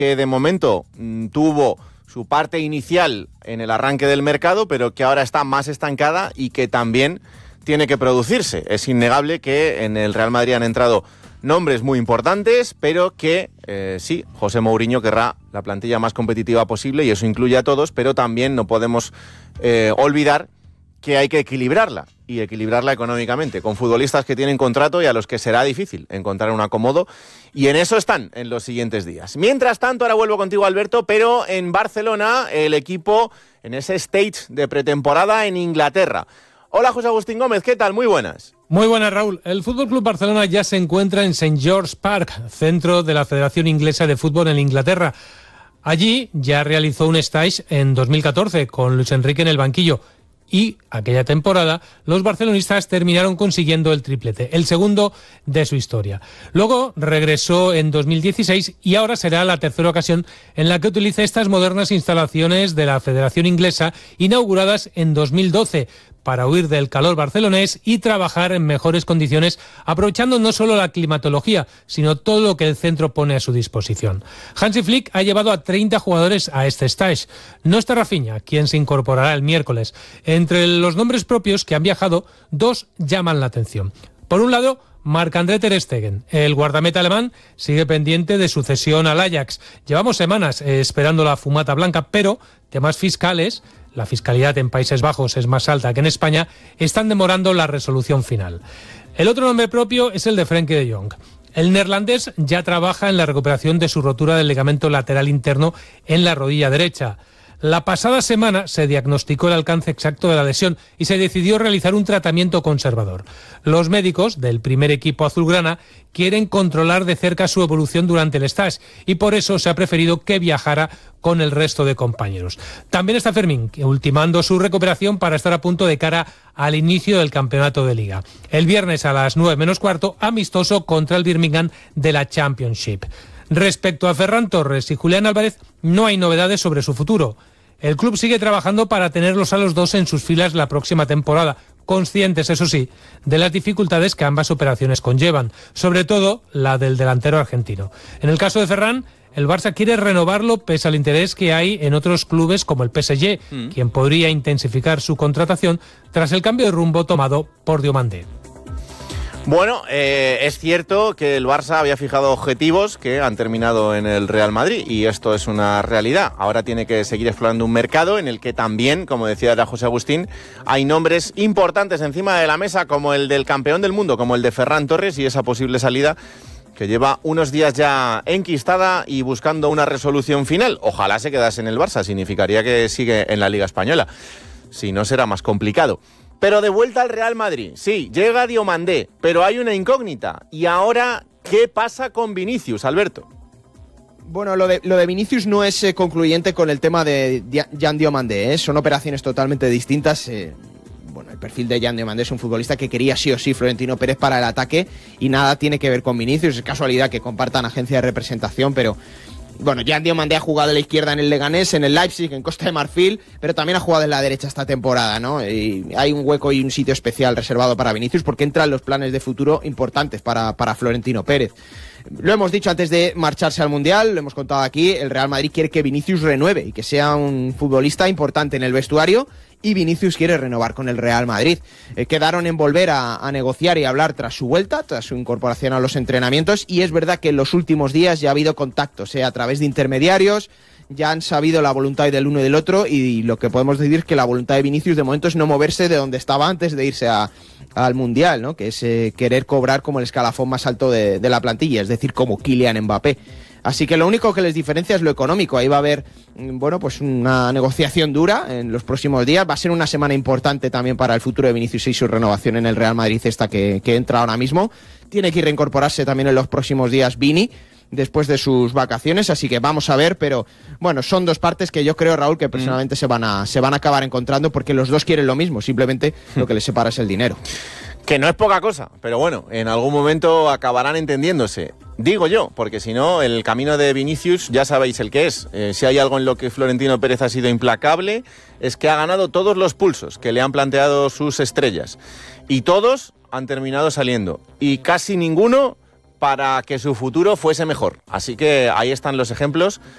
que de momento tuvo su parte inicial en el arranque del mercado, pero que ahora está más estancada y que también tiene que producirse. Es innegable que en el Real Madrid han entrado nombres muy importantes, pero que sí, José Mourinho querrá la plantilla más competitiva posible y eso incluye a todos, pero también no podemos olvidar que hay que equilibrarla y equilibrarla económicamente, con futbolistas que tienen contrato y a los que será difícil encontrar un acomodo, y en eso están en los siguientes días. Mientras tanto, ahora vuelvo contigo, Alberto, pero en Barcelona, el equipo en ese stage de pretemporada en Inglaterra. Hola, José Agustín Gómez, ¿qué tal? Muy buenas. Muy buenas, Raúl. El FC Barcelona ya se encuentra en St. George's Park, centro de la Federación Inglesa de Fútbol en Inglaterra. Allí ya realizó un stage en 2014 con Luis Enrique en el banquillo. Y aquella temporada los barcelonistas terminaron consiguiendo el triplete, el segundo de su historia. Luego regresó en 2016 y ahora será la tercera ocasión en la que utilice estas modernas instalaciones de la Federación Inglesa, inauguradas en 2012, para huir del calor barcelonés y trabajar en mejores condiciones, aprovechando no solo la climatología, sino todo lo que el centro pone a su disposición. Hansi Flick ha llevado a 30 jugadores a este stage. No está Rafinha, quien se incorporará el miércoles. Entre los nombres propios que han viajado, 2 llaman la atención. Por un lado, Marc-André ter Stegen. El guardameta alemán sigue pendiente de su cesión al Ajax. Llevamos semanas esperando la fumata blanca, pero temas fiscales, la fiscalidad en Países Bajos es más alta que en España, están demorando la resolución final. El otro nombre propio es el de Frenkie de Jong. El neerlandés ya trabaja en la recuperación de su rotura del ligamento lateral interno en la rodilla derecha. La pasada semana se diagnosticó el alcance exacto de la lesión y se decidió realizar un tratamiento conservador. Los médicos del primer equipo azulgrana quieren controlar de cerca su evolución durante el stage y por eso se ha preferido que viajara con el resto de compañeros. También está Fermín, ultimando su recuperación para estar a punto de cara al inicio del campeonato de Liga. El viernes a las 9 menos cuarto, amistoso contra el Birmingham de la Championship. Respecto a Ferran Torres y Julián Álvarez, no hay novedades sobre su futuro. El club sigue trabajando para tenerlos a los dos en sus filas la próxima temporada, conscientes, eso sí, de las dificultades que ambas operaciones conllevan, sobre todo la del delantero argentino. En el caso de Ferran, el Barça quiere renovarlo pese al interés que hay en otros clubes como el PSG, quien podría intensificar su contratación tras el cambio de rumbo tomado por Diomandé. Bueno, es cierto que el Barça había fijado objetivos que han terminado en el Real Madrid y esto es una realidad. Ahora tiene que seguir explorando un mercado en el que también, como decía ya José Agustín, hay nombres importantes encima de la mesa como el del campeón del mundo, como el de Ferran Torres y esa posible salida que lleva unos días ya enquistada y buscando una resolución final. Ojalá se quedase en el Barça, significaría que sigue en la Liga Española. Si no, será más complicado. Pero de vuelta al Real Madrid. Sí, llega Diomandé, pero hay una incógnita. Y ahora, ¿qué pasa con Vinicius, Alberto? Bueno, lo de Vinicius no es concluyente con el tema de Jan Diomandé, ¿eh? Son operaciones totalmente distintas. Bueno, el perfil de Jan Diomandé es un futbolista que quería sí o sí Florentino Pérez para el ataque y nada tiene que ver con Vinicius. Es casualidad que compartan agencia de representación, pero bueno, Jan Diomandé ha jugado a la izquierda en el Leganés, en el Leipzig, en Costa de Marfil, pero también ha jugado en la derecha esta temporada, ¿no? Y hay un hueco y un sitio especial reservado para Vinicius porque entran los planes de futuro importantes para Florentino Pérez. Lo hemos dicho antes de marcharse al Mundial, lo hemos contado aquí, el Real Madrid quiere que Vinicius renueve y que sea un futbolista importante en el vestuario y Vinicius quiere renovar con el Real Madrid. Quedaron en volver a negociar y hablar tras su vuelta, tras su incorporación a los entrenamientos y es verdad que en los últimos días ya ha habido contactos, a través de intermediarios, ya han sabido la voluntad del uno y del otro y lo que podemos decir es que la voluntad de Vinicius de momento es no moverse de donde estaba antes de irse al Mundial, ¿no? Que es querer cobrar como el escalafón más alto de la plantilla, es decir, como Kylian Mbappé. Así que lo único que les diferencia es lo económico. Ahí va a haber, bueno, pues una negociación dura en los próximos días. Va a ser una semana importante también para el futuro de Vinicius y su renovación en el Real Madrid, esta que entra ahora mismo. Tiene que ir reincorporarse también en los próximos días Vini, después de sus vacaciones, así que vamos a ver, pero bueno, son dos partes que yo creo, Raúl, que personalmente se van a acabar encontrando porque los dos quieren lo mismo, simplemente lo que les separa es el dinero. Que no es poca cosa, pero bueno, en algún momento acabarán entendiéndose. Digo yo, porque si no, el camino de Vinicius ya sabéis el que es. Si hay algo en lo que Florentino Pérez ha sido implacable, es que ha ganado todos los pulsos que le han planteado sus estrellas. Y todos han terminado saliendo. Y casi ninguno para que su futuro fuese mejor. Así que ahí están los ejemplos